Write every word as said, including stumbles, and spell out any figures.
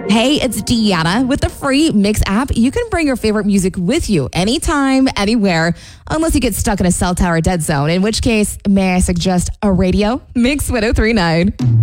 Hey, it's Deanna. With the free Mix app, you can bring your favorite music with you anytime, anywhere, unless you get stuck in a cell tower dead zone, in which case, may I suggest a radio? Mix ten thirty-nine.